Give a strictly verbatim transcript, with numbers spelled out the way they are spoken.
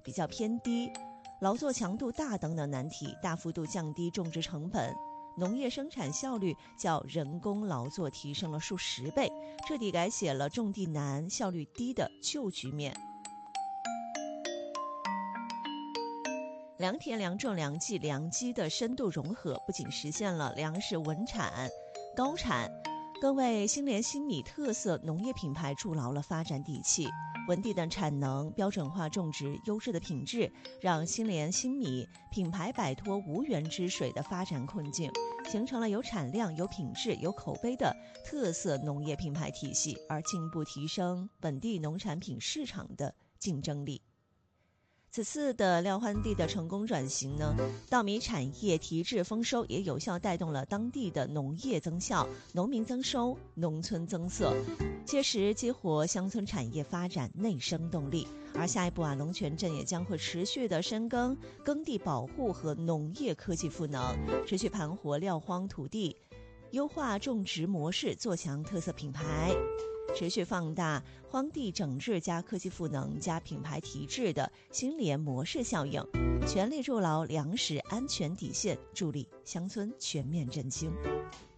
比较偏低，劳作强度大等等难题，大幅度降低种植成本，农业生产效率较人工劳作提升了数十倍，彻底改写了种地难、效率低的旧局面。良田、良种、良技、良机的深度融合，不仅实现了粮食稳产、高产，更为新联新米特色农业品牌筑牢了发展底气。稳定的产能、标准化种植、优质的品质，让新联新米品牌摆脱无源之水的发展困境，形成了有产量、有品质、有口碑的特色农业品牌体系，而进一步提升本地农产品市场的竞争力。此次的廖欢地的成功转型呢，稻米产业提质丰收，也有效带动了当地的农业增效、农民增收、农村增色，切实激活乡村产业发展内生动力。而下一步啊，龙泉镇也将会持续的深耕耕地保护和农业科技赋能，持续盘活撂荒土地，优化种植模式，做强特色品牌，持续放大荒地整治加科技赋能加品牌提质的新联模式效应，全力筑牢粮食安全底线，助力乡村全面振兴。